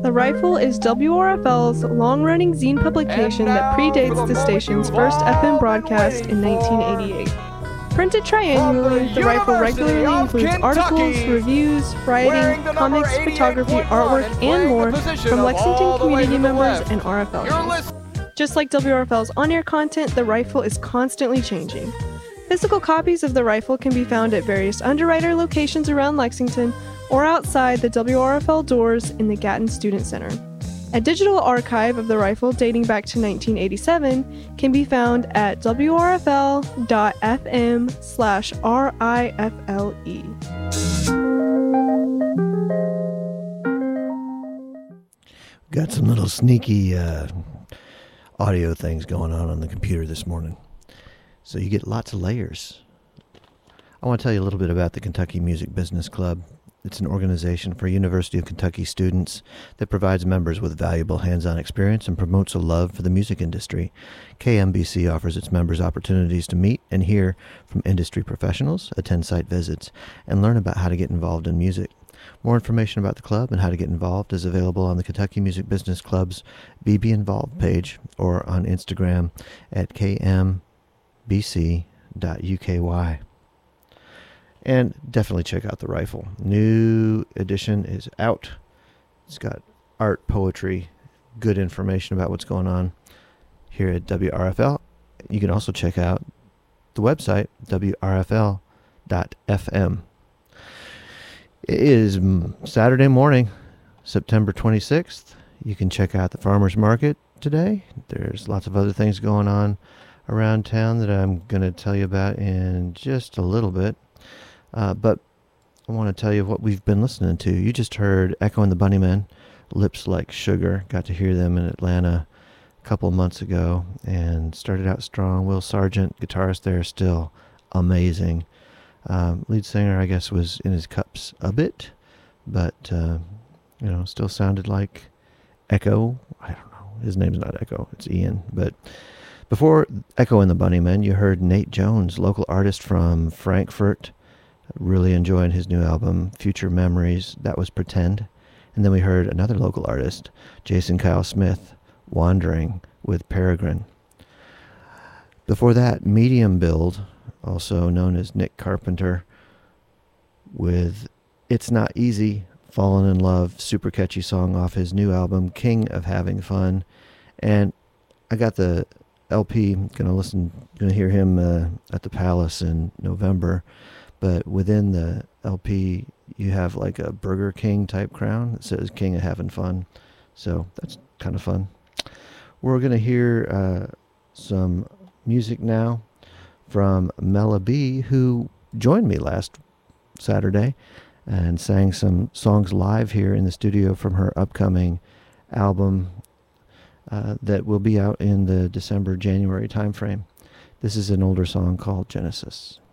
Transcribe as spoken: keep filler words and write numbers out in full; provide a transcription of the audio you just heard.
The Rifle is W R F L's long-running zine publication that predates the station's first F M broadcast in nineteen eighty-eight. Printed triannually, The Rifle regularly includes articles, reviews, writing, comics, photography, artwork, and more from Lexington community members and R F L. Just like W R F L's on-air content, The Rifle is constantly changing. Physical copies of The Rifle can be found at various underwriter locations around Lexington or outside the W R F L doors in the Gatton Student Center. A digital archive of The Rifle dating back to nineteen eighty-seven can be found at W R F L dot F M slash R I F L E. Got some little sneaky uh, audio things going on on the computer this morning. So you get lots of layers. I want to tell you a little bit about the Kentucky Music Business Club. It's an organization for University of Kentucky students that provides members with valuable hands-on experience and promotes a love for the music industry. K M B C offers its members opportunities to meet and hear from industry professionals, attend site visits, and learn about how to get involved in music. More information about the club and how to get involved is available on the Kentucky Music Business Club's B B Involved page or on Instagram at K M B C dot U K Y. And definitely check out The Rifle. New edition is out. It's got art, poetry, good information about what's going on here at W R F L. You can also check out the website, W R F L dot F M. It is Saturday morning, September twenty-sixth. You can check out the farmers market today. There's lots of other things going on around town that I'm going to tell you about in just a little bit. Uh, but I want to tell you what we've been listening to. You just heard Echo and the Bunnymen, Lips Like Sugar. Got to hear them in Atlanta a couple of months ago and started out strong. Will Sargent, guitarist there, still amazing. Um, lead singer, I guess, was in his cups a bit, but, uh, you know, still sounded like Echo. I don't know. His name's not Echo. It's Ian. But before Echo and the Bunnymen, you heard Nate Jones, local artist from Frankfort. Really enjoying his new album, Future Memories. That was Pretend. And then we heard another local artist, Jason Kyle Smith, Wandering with Peregrine. Before that, Medium Build, also known as Nick Carpenter, with It's Not Easy, Fallen in Love, super catchy song off his new album, King of Having Fun. And I got the L P, gonna listen, gonna hear him uh, at the Palace in November. But within the L P, you have like a Burger King type crown that says King of Having Fun. So that's kind of fun. We're going to hear uh, some music now from Mela B, who joined me last Saturday and sang some songs live here in the studio from her upcoming album uh, that will be out in the December, January timeframe. This is an older song called Genesis.